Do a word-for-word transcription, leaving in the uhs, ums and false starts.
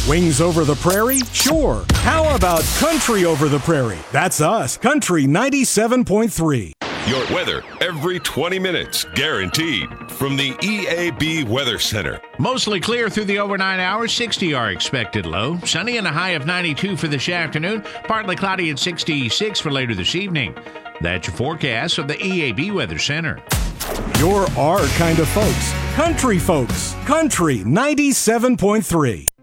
Wings over the prairie? Sure. How about country over the prairie? That's us. Country ninety-seven point three. Your weather every twenty minutes, guaranteed. From the E A B Weather Center. Mostly clear through the overnight hours. sixty our expected low. Sunny and a high of ninety-two for this afternoon. Partly cloudy at sixty-six for later this evening. That's your forecast from the E A B Weather Center. You're our kind of folks. Country folks. Country ninety-seven point three.